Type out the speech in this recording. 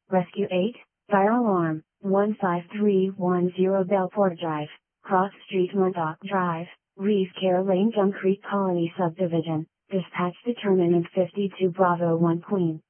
Rescue 8, Fire Alarm, 15310 Bellport Drive, Cross Street Montauk Drive, Reeve Care Lane Gum Creek Colony Subdivision, Dispatch Determinant 52 Bravo 1 Queen.